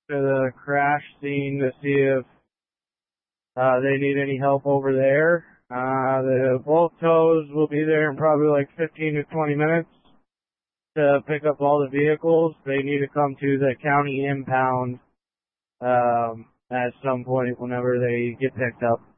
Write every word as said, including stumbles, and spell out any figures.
to the crash scene to see if uh, they need any help over there. Uh, the both tows will be there in probably like fifteen to twenty minutes to pick up all the vehicles. They need to come to the county impound um, at some point whenever they get picked up.